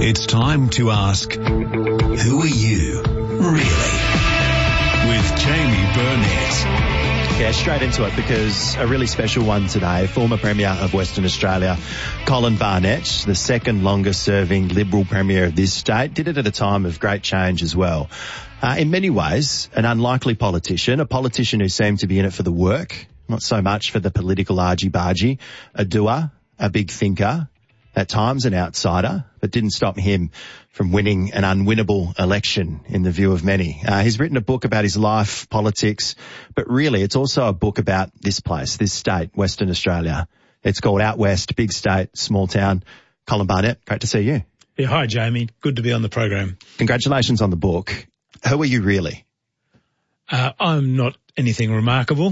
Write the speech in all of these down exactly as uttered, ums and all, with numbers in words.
It's time to ask, who are you, really? With Jamie Burnett. Yeah, straight into it, because a really special one today. Former Premier of Western Australia, Colin Barnett, the second longest serving Liberal Premier of this state, did it at a time of great change as well. Uh, in many ways, an unlikely politician, a politician who seemed to be in it for the work, not so much for the political argy-bargy, a doer, a big thinker, at times an outsider, but didn't stop him from winning an unwinnable election in the view of many. Uh, he's written a book about his life, politics, but really it's also a book about this place, this state, Western Australia. It's called Out West, Big State, Small Town. Colin Barnett, great to see you. Yeah, hi Jamie, good to be on the program. Congratulations on the book. Who are you really? Uh, I'm not anything remarkable.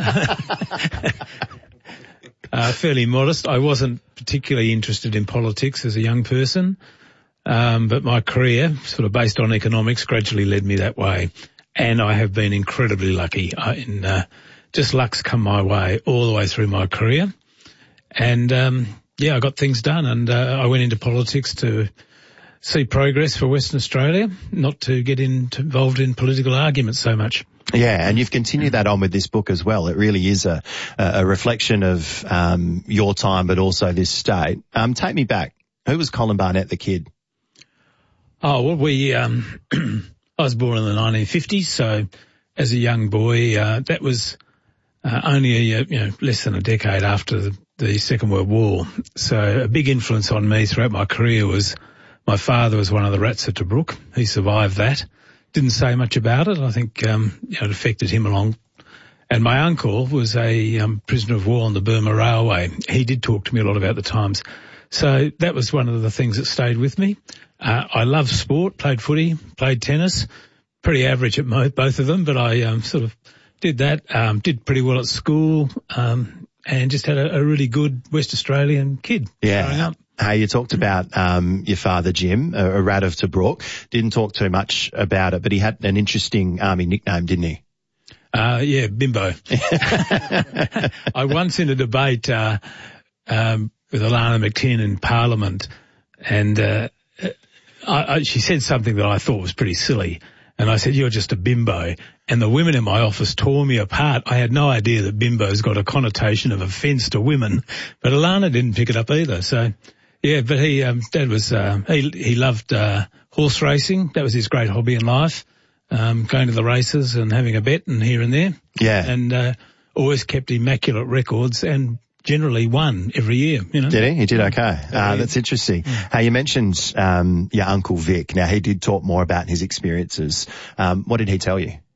Uh, fairly modest. I wasn't particularly interested in politics as a young person, um, but my career, sort of based on economics, gradually led me that way. And I have been incredibly lucky. I, in, uh, just luck's come my way all the way through my career. And, um, yeah, I got things done, and uh, I went into politics to see progress for Western Australia, not to get into, involved in political arguments so much. Yeah, and you've continued that on with this book as well. It really is a, a reflection of um, your time, but also this state. Um, take me back. Who was Colin Barnett, the kid? Oh, well, we, um, I was born in the nineteen fifties, so as a young boy, uh, that was uh, only a, you know, less than a decade after the, the Second World War. So a big influence on me throughout my career was my father was one of the rats at Tobruk. He survived that. Didn't say much about it. I think um, you know, it affected him along. And my uncle was a um, prisoner of war on the Burma Railway. He did talk to me a lot about the times. So that was one of the things that stayed with me. Uh, I love sport, played footy, played tennis, pretty average at mo- both of them, but I um, sort of did that, um, did pretty well at school, um, and just had a, a really good West Australian kid growing up. Hey, you talked about um, your father, Jim, a, a rat of Tobruk. Didn't talk too much about it, but he had an interesting army nickname, didn't he? Uh, yeah, Bimbo. I once in a debate uh, um, with Alana McTin in Parliament, and uh, I, I, she said something that I thought was pretty silly. And I said, "You're just a bimbo." And the women in my office tore me apart. I had no idea that bimbo's got a connotation of offence to women, but Alana didn't pick it up either. So, yeah, but he, um, Dad was, uh, he, he loved, uh, horse racing. That was his great hobby in life. Um, going to the races and having a bet and here and there. Yeah. And, uh, always kept immaculate records and generally won every year, you know. Did he? He did okay. Uh, that's interesting. Mm. Hey, you mentioned, um, your Uncle Vic. Now, he did talk more about his experiences. Um, what did he tell you?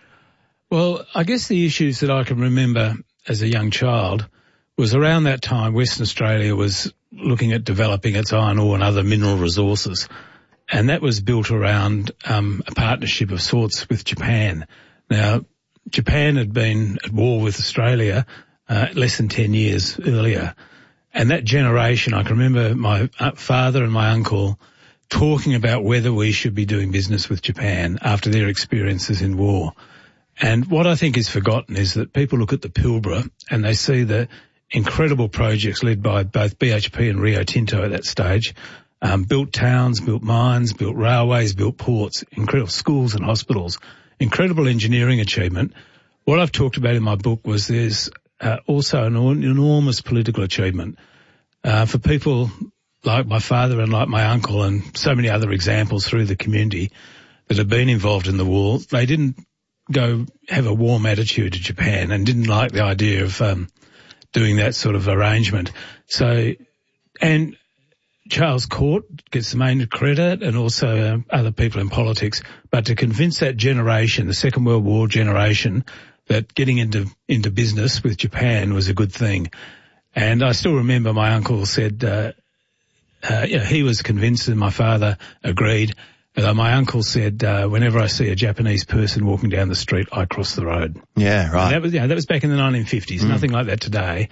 Well, I guess the issues that I can remember as a young child was around that time Western Australia was looking at developing its iron ore and other mineral resources. And that was built around um, a partnership of sorts with Japan. Now, Japan had been at war with Australia uh, less than ten years earlier. And that generation, I can remember my father and my uncle talking about whether we should be doing business with Japan after their experiences in war. And what I think is forgotten is that people look at the Pilbara and they see the incredible projects led by both B H P and Rio Tinto at that stage, um, built towns, built mines, built railways, built ports, incredible schools and hospitals, incredible engineering achievement. What I've talked about in my book was there's uh, also an enormous political achievement. Uh, for people like my father and like my uncle and so many other examples through the community that have been involved in the war, they didn't go have a warm attitude to Japan and didn't like the idea of um, doing that sort of arrangement. So, and Charles Court gets the main credit and also um, other people in politics, but to convince that generation, the Second World War generation, that getting into into business with Japan was a good thing. And I still remember my uncle said, uh, uh, you know, he was convinced and my father agreed. Uh, my uncle said, uh, whenever I see a Japanese person walking down the street, I cross the road. Yeah, right. And that was, you know, that was back in the nineteen fifties, mm. nothing like that today. Mm.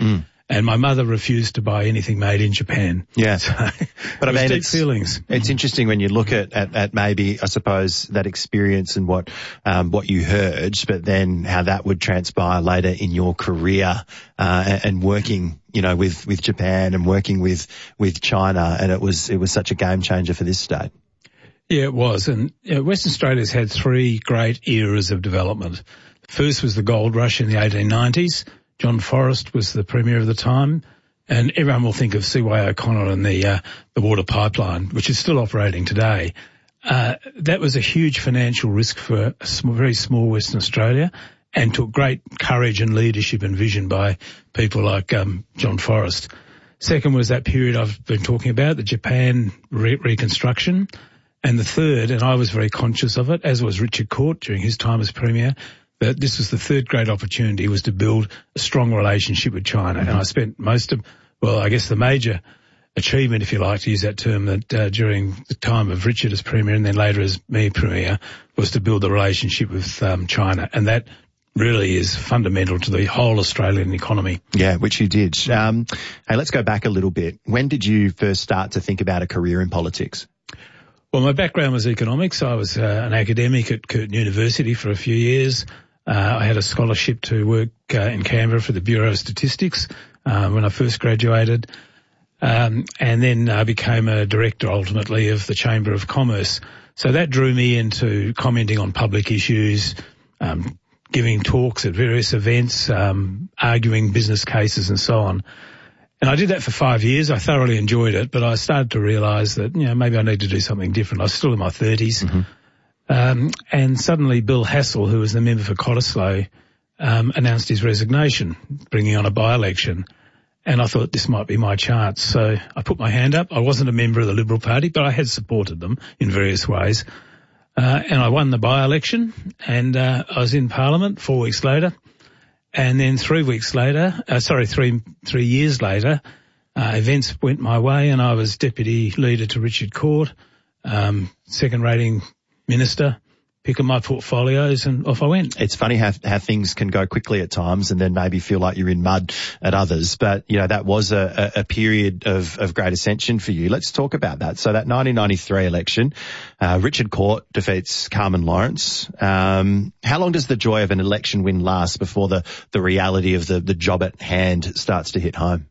And my mother refused to buy anything made in Japan. Yeah. So, but I mean, deep it's, feelings. It's interesting when you look at, at, at maybe, I suppose, that experience and what, um, what you heard, but then how that would transpire later in your career, uh, and, and working, you know, with, with Japan and working with, with China. And it was, it was such a game changer for this state. Yeah, it was. And you know, Western Australia's had three great eras of development. First was the gold rush in the eighteen nineties. John Forrest was the Premier of the time, and everyone will think of C Y O'Connor and the uh, the water pipeline, which is still operating today. Uh, that was a huge financial risk for a small, very small Western Australia, and took great courage and leadership and vision by people like um, John Forrest. Second was that period I've been talking about, the Japan re- reconstruction. And the third, and I was very conscious of it, as was Richard Court during his time as Premier, that this was the third great opportunity, was to build a strong relationship with China. Mm-hmm. And I spent most of, well, I guess the major achievement, if you like to use that term, that uh, during the time of Richard as Premier and then later as me Premier, was to build the relationship with um, China. And that really is fundamental to the whole Australian economy. Yeah, which you did. Um, hey, let's go back a little bit. When did you first start to think about a career in politics? Well, my background was economics. I was uh, an academic at Curtin University for a few years. Uh, I had a scholarship to work uh, in Canberra for the Bureau of Statistics uh, when I first graduated. Um, and then I became a director ultimately of the Chamber of Commerce. So that drew me into commenting on public issues, um, giving talks at various events, um, arguing business cases and so on. And I did that for five years. I thoroughly enjoyed it, but I started to realise that, you know, maybe I need to do something different. I was still in my thirties. Mm-hmm. Um, and suddenly Bill Hassel, who was the member for Cottesloe, um, announced his resignation, bringing on a by-election. And I thought this might be my chance. So I put my hand up. I wasn't a member of the Liberal Party, but I had supported them in various ways. Uh, and I won the by-election, and uh, I was in Parliament four weeks later. And then three weeks later, uh, sorry, three three years later, uh, events went my way, and I was deputy leader to Richard Court, um, second-rating minister, picking my portfolios, and off I went. It's funny how how things can go quickly at times, and then maybe feel like you're in mud at others. But you know, that was a, a period of of great ascension for you. Let's talk about that. So that nineteen ninety-three election, uh, Richard Court defeats Carmen Lawrence. Um, how long does the joy of an election win last before the the reality of the the job at hand starts to hit home?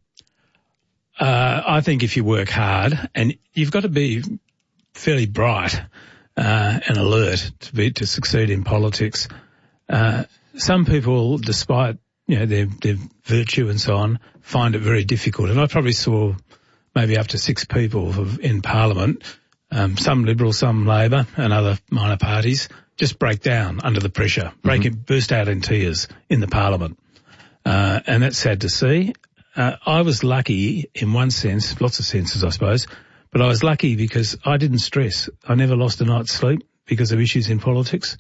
Uh, I think if you work hard, and you've got to be fairly bright Uh, and alert to be, to succeed in politics. Uh, some people, despite, you know, their, their virtue and so on, find it very difficult. And I probably saw maybe up to six people of, in Parliament, um, some Liberal, some Labor and other minor parties, just break down under the pressure, break mm-hmm. it, burst out in tears in the Parliament. Uh, and that's sad to see. Uh, I was lucky in one sense, lots of senses, I suppose, but I was lucky because I didn't stress. I never lost a night's sleep because of issues in politics.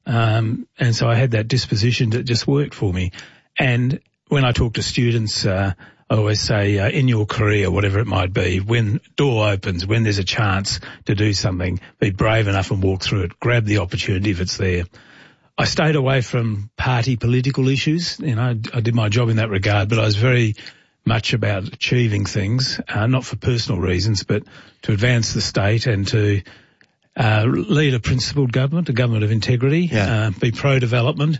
Um, and so I had that disposition that just worked for me. And when I talk to students, uh, I always say, uh, in your career, whatever it might be, when door opens, when there's a chance to do something, be brave enough and walk through it. Grab the opportunity if it's there. I stayed away from party political issues. You know, I, I did my job in that regard, but I was very much about achieving things, uh, not for personal reasons, but to advance the state and to uh, lead a principled government, a government of integrity, yeah. uh, be pro-development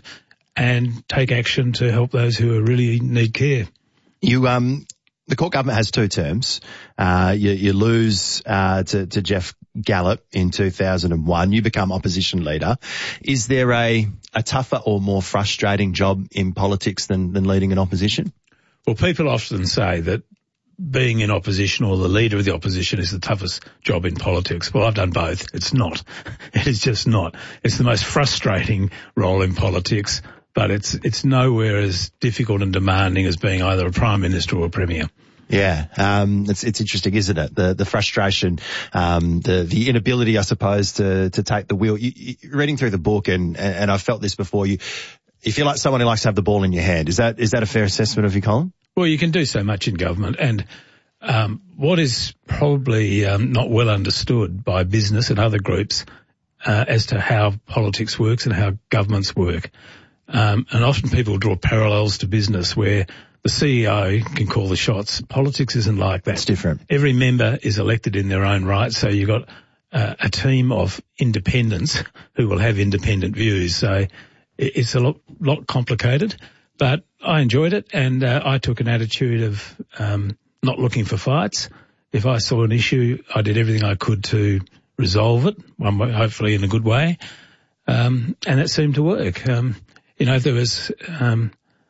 and take action to help those who really need care. You, um, the Court government has two terms. Uh, you, you lose uh, to, to Jeff Gallop in two thousand one. You become opposition leader. Is there a, a tougher or more frustrating job in politics than, than leading an opposition? Well, people often say that being in opposition or the leader of the opposition is the toughest job in politics. Well, I've done both. It's not. It is just not. It's the most frustrating role in politics, but it's it's nowhere as difficult and demanding as being either a Prime Minister or a Premier. Yeah, um, it's it's interesting, isn't it? The the frustration, um, the the inability, I suppose, to to take the wheel. You, you, reading through the book, and and I felt this before you. You feel like someone who likes to have the ball in your hand. Is that is that a fair assessment of you, Colin? Well, you can do so much in government, and um, what is probably um, not well understood by business and other groups uh, as to how politics works and how governments work. Um, and often people draw parallels to business where the C E O can call the shots. Politics isn't like that. It's different. Every member is elected in their own right, so you've got uh, a team of independents who will have independent views. So it's a lot, lot complicated, but I enjoyed it, and uh, I took an attitude of um, not looking for fights. If I saw an issue, I did everything I could to resolve it, one way, hopefully in a good way, um, and it seemed to work. Um, you know, there was um,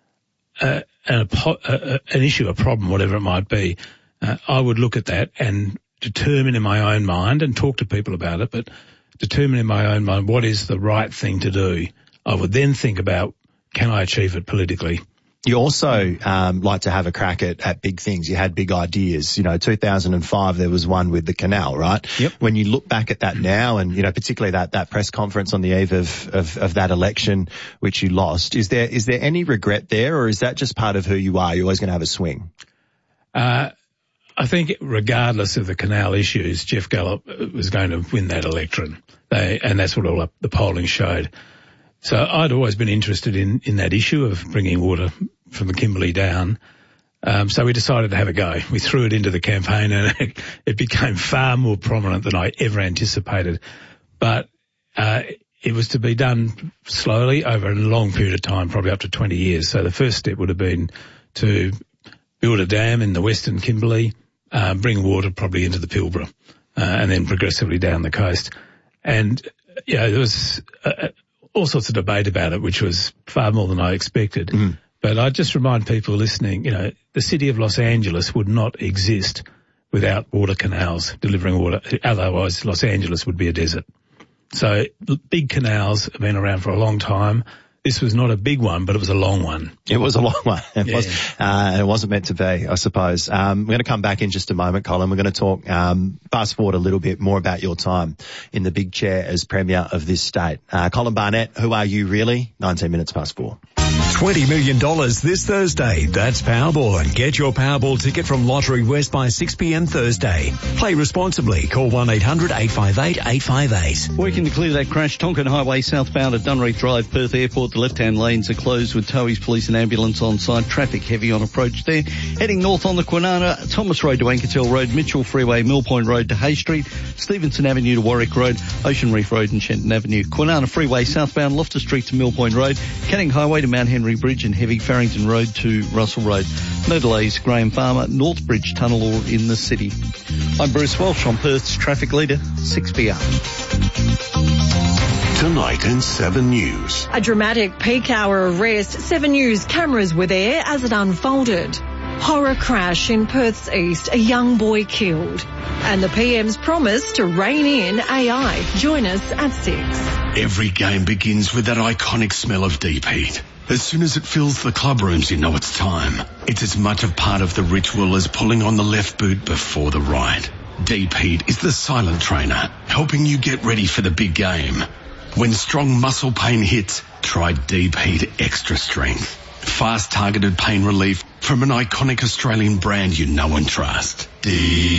a, an, a, an issue, a problem, whatever it might be. Uh, I would look at that and determine in my own mind, and talk to people about it, but determine in my own mind what is the right thing to do. I would then think about, can I achieve it politically? You also um, like to have a crack at, at big things. You had big ideas. You know, two thousand five, there was one with the canal, right? Yep. When you look back at that now, and, you know, particularly that, that press conference on the eve of, of, of that election, which you lost, is there is there any regret there, or is that just part of who you are? You're always going to have a swing? Uh, I think regardless of the canal issues, Geoff Gallop was going to win that election. They, and that's what all the polling showed. So I'd always been interested in, in that issue of bringing water from the Kimberley down. Um, so we decided to have a go. We threw it into the campaign, and it, it became far more prominent than I ever anticipated. But uh, it was to be done slowly over a long period of time, probably up to twenty years. So the first step would have been to build a dam in the Western Kimberley, uh, bring water probably into the Pilbara, uh, and then progressively down the coast. And, you know, there was uh, all sorts of debate about it, which was far more than I expected. Mm. But I just remind people listening, you know, the city of Los Angeles would not exist without water canals delivering water. Otherwise, Los Angeles would be a desert. So big canals have been around for a long time. This was not a big one, but it was a long one. It was a long one. It, yeah. was, uh, it wasn't meant to be, I suppose. Um, we're going to come back in just a moment, Colin. We're going to talk, um, fast forward a little bit more about your time in the big chair as Premier of this state. Uh, Colin Barnett, who are you really? nineteen minutes past four. twenty million dollars this Thursday. That's Powerball, and get your Powerball ticket from Lottery West by six p.m. Thursday. Play responsibly. Call one eight hundred eight five eight eight five eight. Working to clear that crash, Tonkin Highway southbound at Dunreath Drive, Perth Airport. The left-hand lanes are closed with Towey's Police and Ambulance on site. Traffic heavy on approach there. Heading north on the Kwinana, Thomas Road to Anketel Road, Mitchell Freeway, Mill Point Road to Hay Street, Stevenson Avenue to Warwick Road, Ocean Reef Road and Shenton Avenue. Kwinana Freeway southbound, Loftus Street to Mill Point Road, Canning Highway to Mount Henry Bridge and heavy Farrington Road to Russell Road. No delays, Graham Farmer, North Bridge Tunnel or in the city. I'm Bruce Welsh on Perth's traffic leader, six p m. Tonight in Seven News. A dramatic peak hour arrest. Seven News cameras were there as it unfolded. Horror crash in Perth's east, a young boy killed. And the P M's promise to rein in A I. Join us at six. Every game begins with that iconic smell of deep heat. As soon as it fills the club rooms, you know it's time. It's as much a part of the ritual as pulling on the left boot before the right. Deep Heat is the silent trainer, helping you get ready for the big game. When strong muscle pain hits, try Deep Heat Extra Strength. Fast targeted pain relief from an iconic Australian brand you know and trust. Deep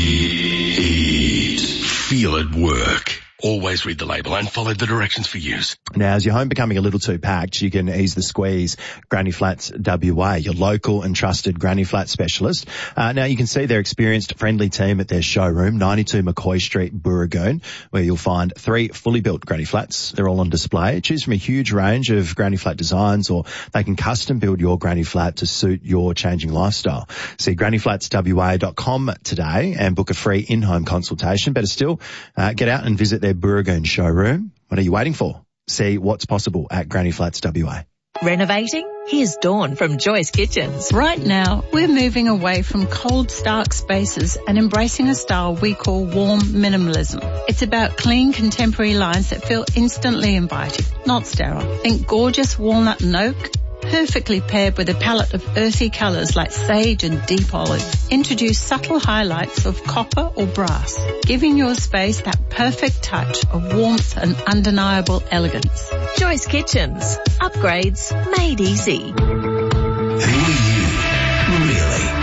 Heat. Feel it work. Always read the label and follow the directions for use. Now, is your home becoming a little too packed, you can ease the squeeze. Granny Flats W A, your local and trusted Granny Flat specialist. Uh, now, you can see their experienced, friendly team at their showroom, ninety-two McCoy Street, Burragoon, where you'll find three fully built Granny Flats. They're all on display. Choose from a huge range of Granny Flat designs, or they can custom build your Granny Flat to suit your changing lifestyle. See granny flats w a dot com today and book a free in-home consultation. Better still, uh, get out and visit their Burragoon showroom. What are you waiting for? See what's possible at Granny Flats W A. Renovating? Here's Dawn from Joyce Kitchens. Right now, we're moving away from cold, stark spaces and embracing a style we call warm minimalism. It's about clean, contemporary lines that feel instantly inviting, not sterile. Think gorgeous walnut and oak, perfectly paired with a palette of earthy colours like sage and deep olive. Introduce subtle highlights of copper or brass, giving your space that perfect touch of warmth and undeniable elegance. Joyce Kitchens. Upgrades made easy. Who are you, really?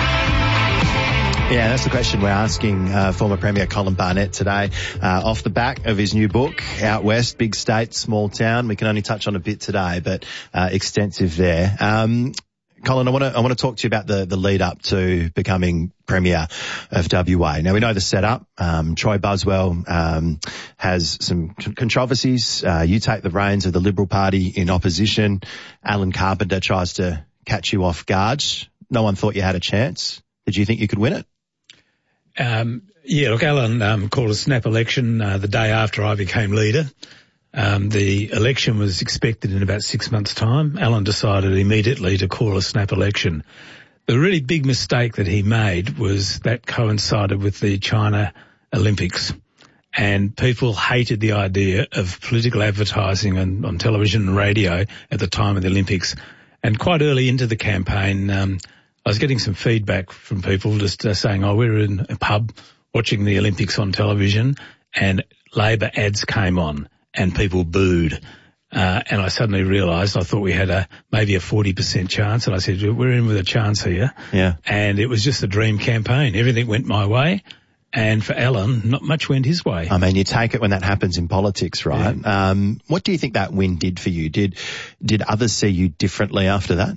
Yeah, that's the question we're asking uh, former Premier Colin Barnett today. Uh, off the back of his new book, Out West, Big State, Small Town. We can only touch on a bit today, but uh, extensive there. Um, Colin, I want to I want to talk to you about the, the lead up to becoming Premier of W A. Now, we know the setup. Um, Troy Buswell um, has some controversies. Uh, you take the reins of the Liberal Party in opposition. Alan Carpenter tries to catch you off guard. No one thought you had a chance. Did you think you could win it? Um, yeah, look, Alan um, called a snap election uh, the day after I became leader. Um, the election was expected in about six months' time. Alan decided immediately to call a snap election. The really big mistake that he made was that coincided with the China Olympics. And people hated the idea of political advertising on, on television and radio at the time of the Olympics. And quite early into the campaign, um, I was getting some feedback from people just uh, saying, oh, we were in a pub watching the Olympics on television and Labor ads came on. And people booed. Uh, and I suddenly realised I thought we had a maybe a forty percent chance. And I said, we're in with a chance here. Yeah. And it was just a dream campaign. Everything went my way. And for Alan, not much went his way. I mean, you take it when that happens in politics, right? Yeah. Um, what do you think that win did for you? Did did others see you differently after that?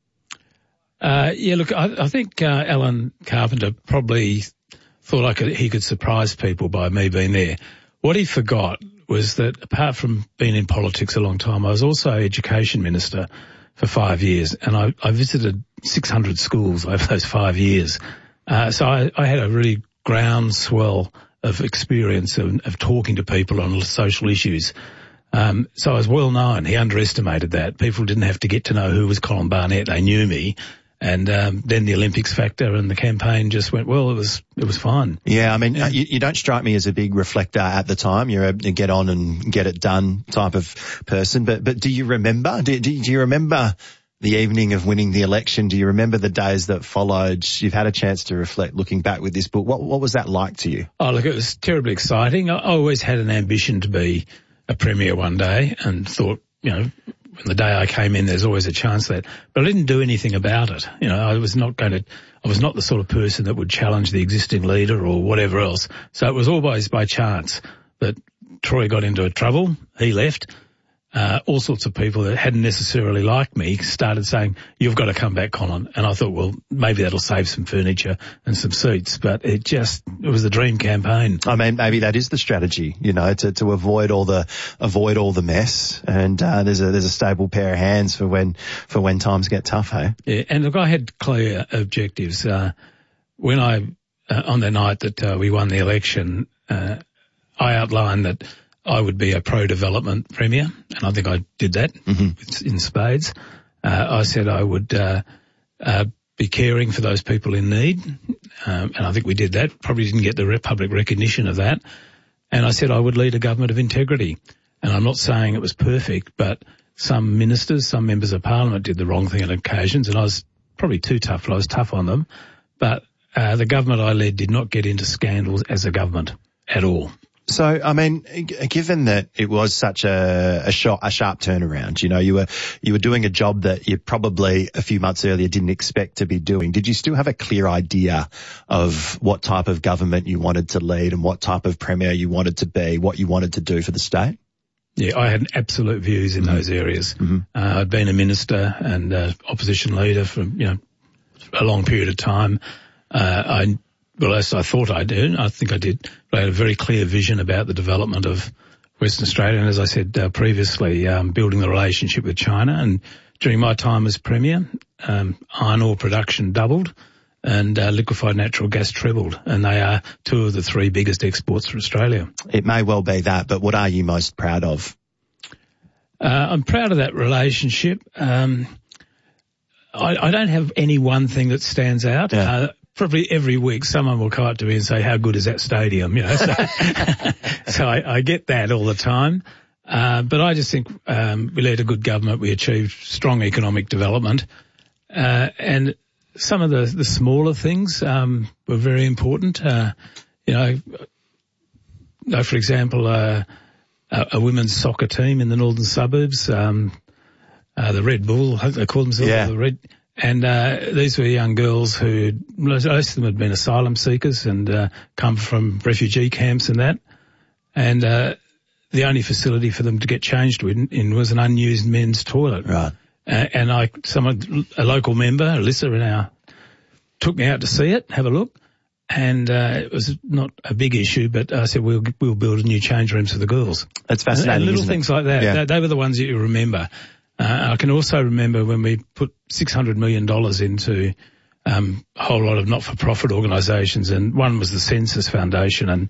Uh, yeah, look, I, I think uh, Alan Carpenter probably thought I could, he could surprise people by me being there. What he forgot was that apart from being in politics a long time, I was also Education Minister for five years and I, I visited six hundred schools over those five years. Uh, so I, I had a really groundswell of experience of, of talking to people on social issues. Um, so I was well known. He underestimated that. People didn't have to get to know who was Colin Barnett. They knew me. And um, then the Olympics factor and the campaign just went, well, it was it was fine. Yeah, I mean, yeah. You, you don't strike me as a big reflector at the time. You're a get on and get it done type of person. But but do you remember? Do, do, do you remember the evening of winning the election? Do you remember the days that followed? You've had a chance to reflect looking back with this book. What, what was that like to you? Oh, look, it was terribly exciting. I always had an ambition to be a premier one day and thought, you know, when the day I came in, there's always a chance that, but I didn't do anything about it. You know, I was not going to, I was not the sort of person that would challenge the existing leader or whatever else. So it was always by chance that Troy got into trouble. He left. Uh, all sorts of people that hadn't necessarily liked me started saying, you've got to come back, Colin. And I thought, well, maybe that'll save some furniture and some seats. But it just, it was the dream campaign. I mean, maybe that is the strategy, you know, to, to avoid all the, avoid all the mess. And, uh, there's a, there's a stable pair of hands for when, for when times get tough, hey? Yeah. And look, I had clear objectives. Uh, when I, uh, on the night that uh, we won the election, uh, I outlined that I would be a pro-development premier, and I think I did that mm-hmm. in spades. Uh, I said I would uh, uh, be caring for those people in need, um, and I think we did that. Probably didn't get the public recognition of that. And I said I would lead a government of integrity. And I'm not saying it was perfect, but some ministers, some members of parliament did the wrong thing on occasions, and I was probably too tough, but I was tough on them. But uh, the government I led did not get into scandals as a government at all. So, I mean, given that it was such a, a, sharp, a sharp turnaround, you know, you were, you were doing a job that you probably a few months earlier didn't expect to be doing. Did you still have a clear idea of what type of government you wanted to lead and what type of premier you wanted to be, what you wanted to do for the state? Yeah, I had absolute views in mm-hmm. those areas. Mm-hmm. Uh, I'd been a minister and uh, opposition leader for, you know, a long period of time. Uh, I Well, as I thought I did, I think I did, but I had a very clear vision about the development of Western Australia. And as I said uh, previously, um, building the relationship with China. And during my time as Premier, um, iron ore production doubled and uh, liquefied natural gas trebled. And they are two of the three biggest exports for Australia. It may well be that, but what are you most proud of? Uh, I'm proud of that relationship. Um, I, I don't have any one thing that stands out. Yeah. Uh, Probably every week someone will come up to me and say, how good is that stadium? You know, so, so I, I get that all the time. Uh, but I just think, um, we led a good government. We achieved strong economic development. Uh, and some of the, the smaller things, um, were very important. Uh, you know, like for example, uh, a, a women's soccer team in the northern suburbs, um, uh, the Red Bull, I think they call themselves yeah. the Red. And uh, these were young girls who, most of them had been asylum seekers and uh, come from refugee camps and that. And uh, the only facility for them to get changed in, in was an unused men's toilet. Right. Uh, and I, someone, a local member, Alyssa in our, took me out to see it, have a look. And, uh, it was not a big issue, but I said, we'll, we'll build a new change rooms for the girls. That's fascinating. And, and little isn't things it? like that. Yeah. They, they were the ones that you remember. Uh, I can also remember when we put six hundred million dollars into, um, a whole lot of not-for-profit organisations, and one was the Census Foundation, and,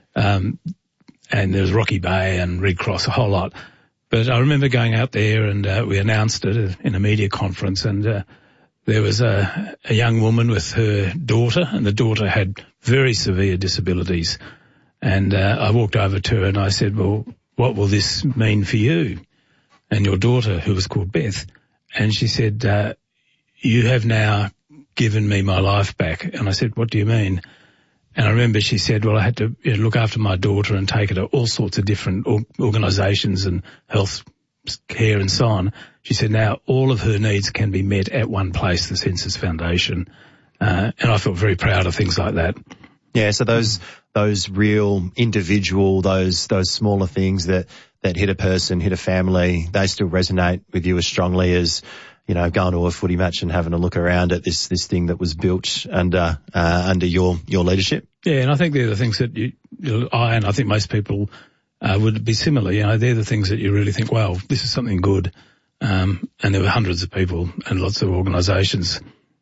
um, and there was Rocky Bay and Red Cross, a whole lot. But I remember going out there and, uh, we announced it in a media conference, and, uh, there was a, a young woman with her daughter, and the daughter had very severe disabilities. And uh, I walked over to her and I said, well, what will this mean for you and your daughter, who was called Beth? And she said, uh, you have now given me my life back. And I said, what do you mean? And I remember she said, well, I had to you know, look after my daughter and take her to all sorts of different organisations and health care and so on. She said now all of her needs can be met at one place, the Census Foundation. Uh, and I felt very proud of things like that. Yeah, so those those real individual, those those smaller things that, that hit a person, hit a family, they still resonate with you as strongly as, you know, going to a footy match and having a look around at this this thing that was built under uh, under your your leadership. Yeah, and I think they're the things that you, you I and I think most people Uh, would be similar. You know, they're the things that you really think, wow, this is something good. Um, and there were hundreds of people and lots of organisations.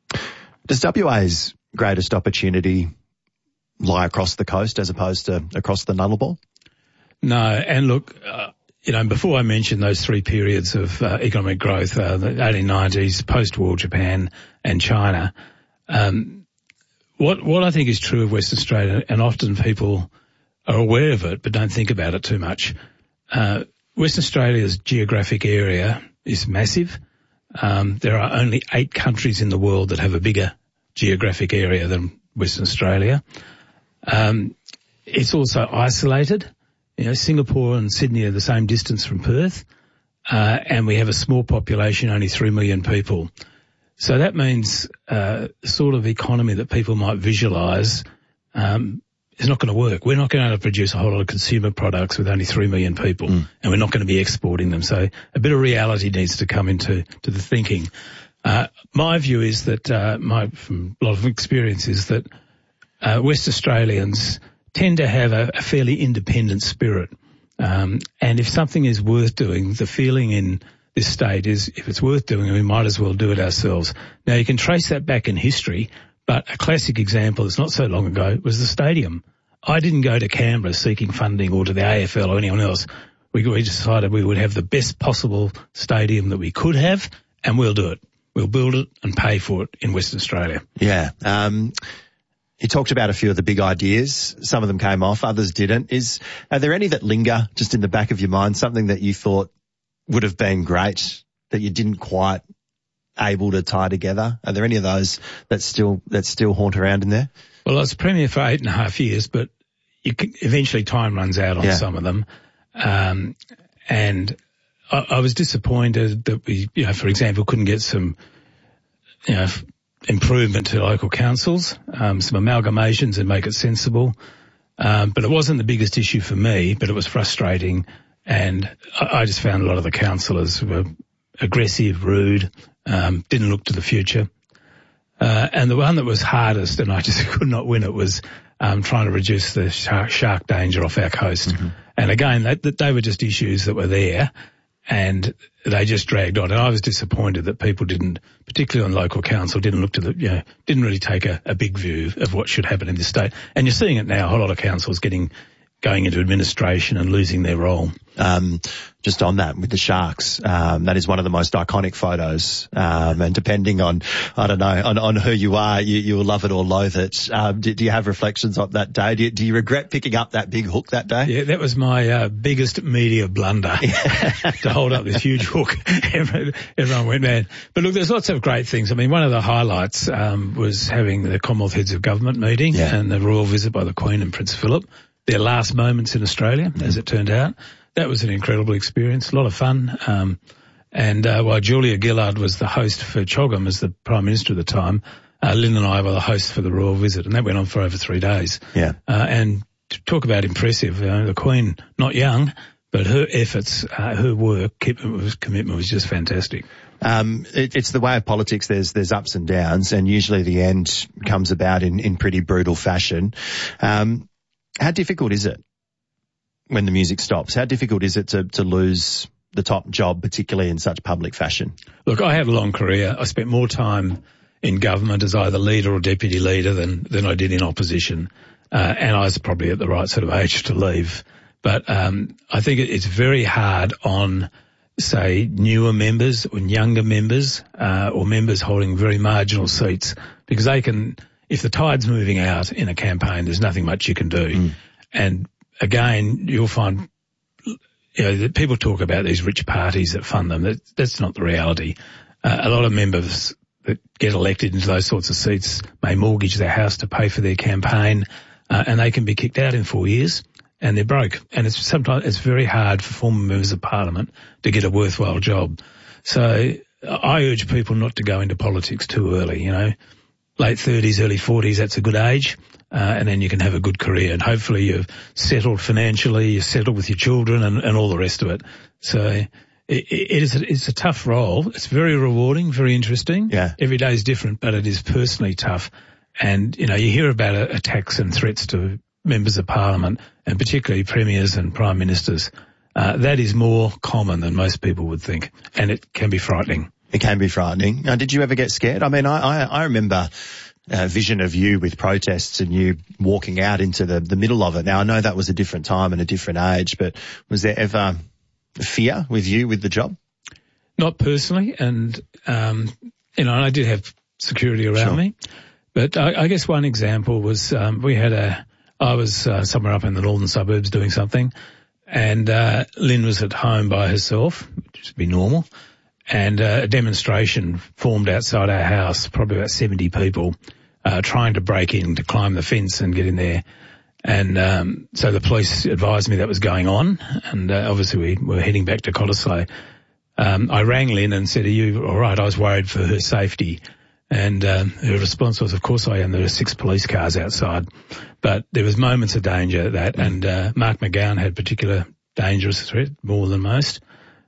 Does W A's greatest opportunity lie across the coast as opposed to across the Nullarbor? No, and look, uh, you know, before I mentioned those three periods of uh, economic growth, uh, the eighteen nineties, post-war Japan and China, um, what, what I think is true of Western Australia, and often people are aware of it but don't think about it too much. Uh, Western Australia's geographic area is massive. Um, there are only eight countries in the world that have a bigger geographic area than Western Australia. Um, it's also isolated. You know, Singapore and Sydney are the same distance from Perth, uh, and we have a small population, only three million people. So that means uh, the sort of economy that people might visualise um, is not going to work. We're not going to produce a whole lot of consumer products with only three million people, mm. and we're not going to be exporting them. So a bit of reality needs to come into to the thinking. Uh, my view is that, uh, my, from a lot of experience is that, uh, West Australians tend to have a, a fairly independent spirit. Um, and if something is worth doing, the feeling in this state is if it's worth doing, we might as well do it ourselves. Now you can trace that back in history. But a classic example that's not so long ago was the stadium. I didn't go to Canberra seeking funding or to the A F L or anyone else. We, we decided we would have the best possible stadium that we could have, and we'll do it. We'll build it and pay for it in Western Australia. Yeah. Um, you talked about a few of the big ideas. Some of them came off, others didn't. Is are there any that linger just in the back of your mind, something that you thought would have been great that you didn't quite able to tie together? Are there any of those that still that still haunt around in there? Well, I was Premier for eight and a half years, but you can, eventually time runs out on yeah. some of them. Um, and I, I was disappointed that we, you know, for example, couldn't get some, you know, improvement to local councils, um, some amalgamations and make it sensible. Um, but it wasn't the biggest issue for me, but it was frustrating. And I, I just found a lot of the councillors were aggressive, rude, um, didn't look to the future. Uh, and the one that was hardest, and I just could not win it, was um, trying to reduce the shark, shark danger off our coast. Mm-hmm. And again, they, they were just issues that were there, and they just dragged on. And I was disappointed that people didn't, particularly on local council, didn't look to the, you know, didn't really take a, a big view of what should happen in this state. And you're seeing it now, a whole lot of councils getting, going into administration and losing their role. Um, just on that with the Sharks, um, that is one of the most iconic photos. Um, and depending on, I don't know, on, on who you are, you, you will love it or loathe it. Um, do, do you have reflections on that day? Do you, do you regret picking up that big hook that day? Yeah, that was my, uh, biggest media blunder to hold up this huge hook. Everyone went mad. But look, there's lots of great things. I mean, one of the highlights, um, was having the Commonwealth Heads of Government meeting yeah. and the royal visit by the Queen and Prince Philip. Their last moments in Australia, mm. as it turned out. That was an incredible experience, a lot of fun. Um, and uh, while Julia Gillard was the host for CHOGM as the Prime Minister at the time, uh, Lynn and I were the hosts for the royal visit, and that went on for over three days. Yeah. Uh, and to talk about impressive, you know, the Queen, not young, but her efforts, uh, her work, commitment was, commitment was just fantastic. Um, it, it's the way of politics. There's there's ups and downs, and usually the end comes about in, in pretty brutal fashion. Um, how difficult is it when the music stops? How difficult is it to, to lose the top job, particularly in such public fashion? Look, I had a long career. I spent more time in government as either leader or deputy leader than, than I did in opposition. Uh, and I was probably at the right sort of age to leave. But um, I think it, it's very hard on, say, newer members or younger members uh, or members holding very marginal seats, because they can, if the tide's moving out in a campaign, there's nothing much you can do. Mm. And again, you'll find, you know, that people talk about these rich parties that fund them. That, that's not the reality. Uh, a lot of members that get elected into those sorts of seats may mortgage their house to pay for their campaign, uh, and they can be kicked out in four years. And they're broke. And it's sometimes, it's very hard for former members of parliament to get a worthwhile job. So I urge people not to go into politics too early, you know, late thirties, early forties, that's a good age. Uh, and then you can have a good career, and hopefully you've settled financially, you're settled with your children and, and all the rest of it. So it, it is, a, it's a tough role. It's very rewarding, very interesting. Yeah. Every day is different, but it is personally tough. And, you know, you hear about attacks and threats to members of parliament, and particularly premiers and prime ministers. Uh, that is more common than most people would think, and it can be frightening. It can be frightening. Now, did you ever get scared? I mean, I, I, I remember a vision of you with protests and you walking out into the, the middle of it. Now, I know that was a different time and a different age, but was there ever fear with you with the job? Not personally, and, um, you know, I did have security around sure. me. But I, I guess one example was um, we had a, I was uh, somewhere up in the northern suburbs doing something, and uh, Lynn was at home by herself, which would be normal, and uh, a demonstration formed outside our house, probably about seventy people, uh, trying to break in, to climb the fence and get in there. And um, so the police advised me that was going on, and uh, obviously we were heading back to Cottesloe. Um, I rang Lynn and said, are you all right? I was worried for her safety. And um, her response was, of course I am. There are six police cars outside. But there was moments of danger that, and uh, Mark McGowan had particular dangerous threat, more than most.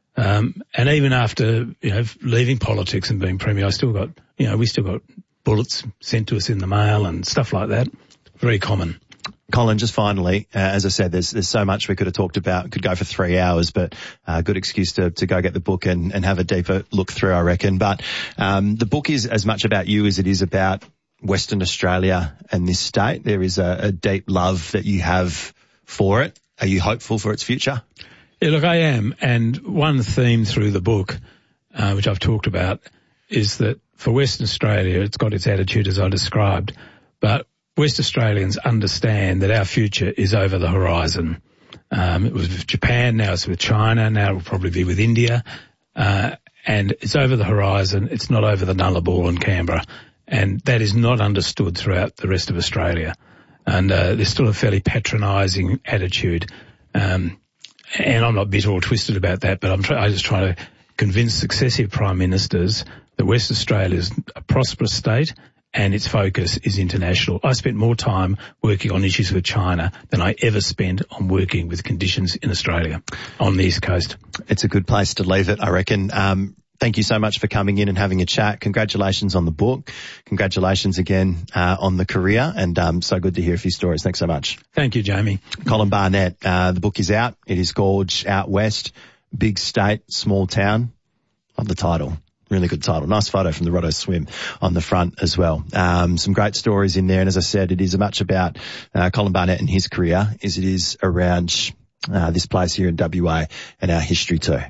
Um, and even after, you know, leaving politics and being Premier, I still got, you know, we still got bullets sent to us in the mail and stuff like that. Very common. Colin, just finally, uh, as I said, there's there's so much we could have talked about. Could go for three hours, but a uh, good excuse to to go get the book and, and have a deeper look through, I reckon. But um, the book is as much about you as it is about Western Australia and this state. There is a, a deep love that you have for it. Are you hopeful for its future? Yeah, look, I am. And one theme through the book, uh, which I've talked about, is that for Western Australia, it's got its attitude as I described, but West Australians understand that our future is over the horizon. Um, it was with Japan, now it's with China, now it will probably be with India. Uh, and it's over the horizon, it's not over the Nullarbor and Canberra. And that is not understood throughout the rest of Australia. And uh, there's still a fairly patronising attitude. Um, and I'm not bitter or twisted about that, but I'm, try- I'm just trying to convince successive prime ministers that West Australia is a prosperous state, and its focus is international. I spent more time working on issues with China than I ever spent on working with conditions in Australia on the East Coast. It's a good place to leave it, I reckon. Um, thank you so much for coming in and having a chat. Congratulations on the book. Congratulations again uh, on the career, and um, so good to hear a few stories. Thanks so much. Thank you, Jamie. Colin Barnett, uh, the book is out. It is called Out West, Big State, Small Town. Love the title. Really good title. Nice photo from the Roto Swim on the front as well. Um, some great stories in there. And as I said, it is as much about uh, Colin Barnett and his career as it is around uh, this place here in W A and our history too.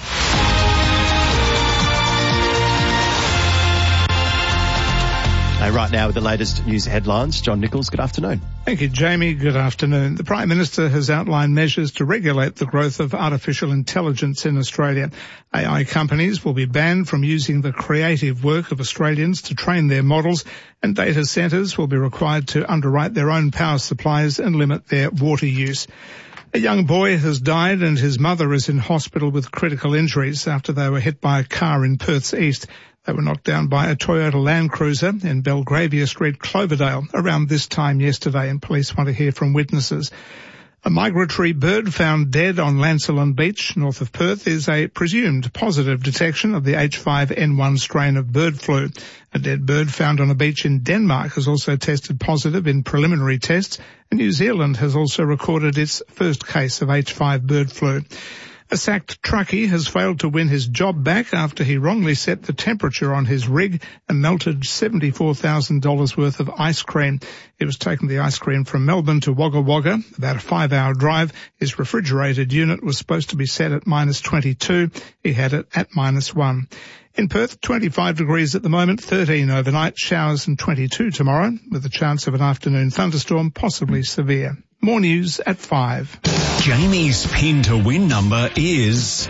Uh, right now with the latest news headlines, John Nichols, good afternoon. Thank you, Jamie. Good afternoon. The Prime Minister has outlined measures to regulate the growth of artificial intelligence in Australia. A I companies will be banned from using the creative work of Australians to train their models, and data centres will be required to underwrite their own power supplies and limit their water use. A young boy has died and his mother is in hospital with critical injuries after they were hit by a car in Perth's east. They were knocked down by a Toyota Land Cruiser in Belgravia Street, Cloverdale, around this time yesterday, and police want to hear from witnesses. A migratory bird found dead on Lancelin Beach, north of Perth, is a presumed positive detection of the H five N one strain of bird flu. A dead bird found on a beach in Denmark has also tested positive in preliminary tests, and New Zealand has also recorded its first case of H five bird flu. A sacked truckie has failed to win his job back after he wrongly set the temperature on his rig and melted seventy-four thousand dollars worth of ice cream. He was taking the ice cream from Melbourne to Wagga Wagga, about a five-hour drive. His refrigerated unit was supposed to be set at minus twenty-two. He had it at minus one. In Perth, twenty-five degrees at the moment, thirteen overnight, showers and twenty-two tomorrow, with a chance of an afternoon thunderstorm, possibly severe. More news at five. Jamie's pin to win number is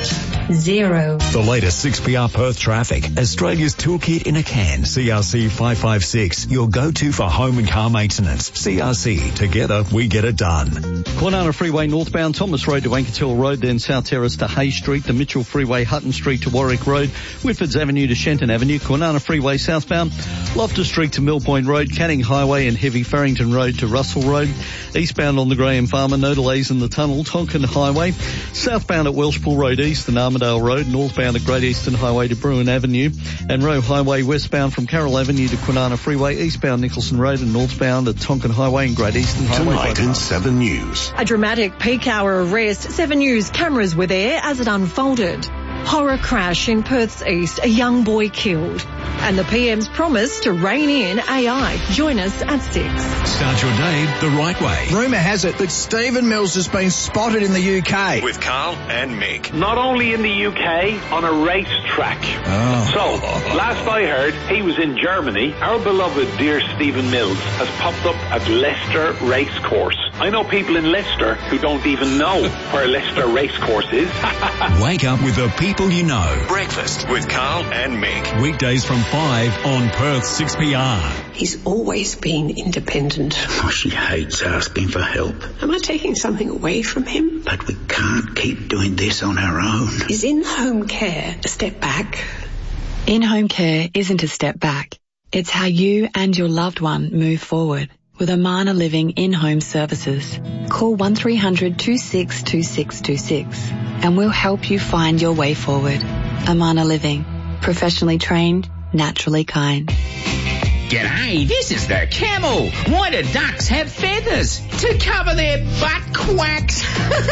zero. The latest six P R Perth traffic. Australia's toolkit in a can. C R C five five six. Your go-to for home and car maintenance. C R C. Together we get it done. Kwinana Freeway northbound, Thomas Road to Wankatill Road, then South Terrace to Hay Street, the Mitchell Freeway, Hutton Street to Warwick Road, Whitfords Avenue to Shenton Avenue, Kwinana Freeway southbound, Loftus Street to Mill Point Road, Canning Highway and Heavy Farrington Road to Russell Road, eastbound on the Graham Farmer, no delays in the tunnel, Tonkin Highway, southbound at Welshpool Road East and Armadale Road, northbound at Great Eastern Highway to Bruin Avenue, and Roe Highway westbound from Carroll Avenue to Kwinana Freeway, eastbound Nicholson Road and northbound at Tonkin Highway and Great Eastern Highway. Tonight in Seven News. A dramatic peak hour arrest. Seven News cameras were there as it unfolded. Horror crash in Perth's east, a young boy killed. And the P M's promise to rein in A I. Join us at six. Start your day the right way. Rumour has it that Stephen Mills has been spotted in the U K. With Carl and Mick. Not only in the U K, on a racetrack. Oh. So, last I heard, he was in Germany. Our beloved dear Stephen Mills has popped up at Leicester Racecourse. I know people in Leicester who don't even know where Leicester Racecourse is. Wake up with the people you know. Breakfast with Carl and Mick. Weekdays from five on Perth six P R. He's always been independent. Oh, she hates asking for help. Am I taking something away from him? But we can't keep doing this on our own. Is in-home care a step back? In-home care isn't a step back. It's how you and your loved one move forward. With Amana Living in-home services. Call one three hundred two six two six two six and we'll help you find your way forward. Amana Living. Professionally trained, naturally kind. G'day, this is the Camel. Why do ducks have feathers? To cover their butt quacks.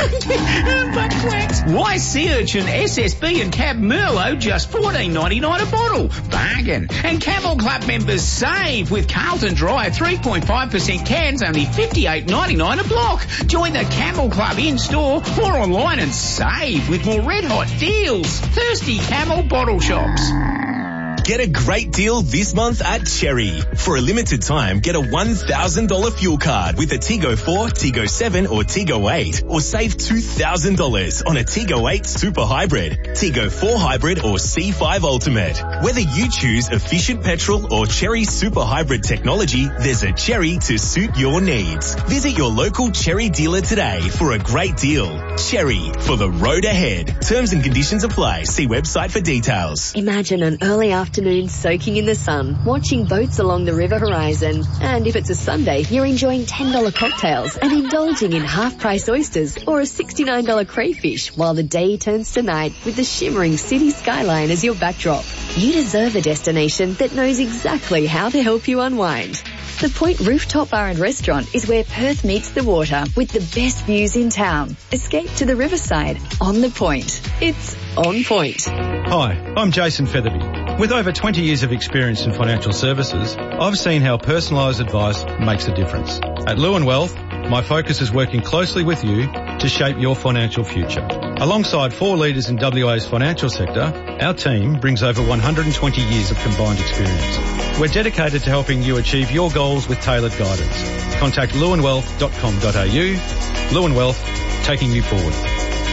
Butt quacks. Why sea urchin, S S B and Cab Merlot just fourteen ninety-nine a bottle? Bargain. And Camel Club members save with Carlton Dry three point five percent cans, only fifty-eight ninety-nine a block. Join the Camel Club in-store or online and save with more red-hot deals. Thirsty Camel bottle shops. Get a great deal this month at Cherry. For a limited time, get a one thousand dollars fuel card with a Tigo four, Tigo seven or Tigo eight, or save two thousand dollars on a Tigo eight Super Hybrid, Tigo four Hybrid or C five Ultimate. Whether you choose efficient petrol or Cherry Super Hybrid technology, there's a Cherry to suit your needs. Visit your local Cherry dealer today for a great deal. Cherry, for the road ahead. Terms and conditions apply. See website for details. Imagine an early afternoon soaking in the sun, watching boats along the river horizon. And if it's a Sunday, you're enjoying ten dollars cocktails and indulging in half-price oysters or a sixty-nine dollars crayfish while the day turns to night with the shimmering city skyline as your backdrop. You deserve a destination that knows exactly how to help you unwind. The Point Rooftop Bar and Restaurant is where Perth meets the water with the best views in town. Escape to the riverside on the Point. It's on point. Hi, I'm Jason Featherby. With over twenty years of experience in financial services, I've seen how personalised advice makes a difference. At Lewin Wealth, my focus is working closely with you to shape your financial future. Alongside four leaders in W A's financial sector, our team brings over one hundred twenty years of combined experience. We're dedicated to helping you achieve your goals with tailored guidance. Contact lewin wealth dot com dot a u. Lewin Wealth, taking you forward.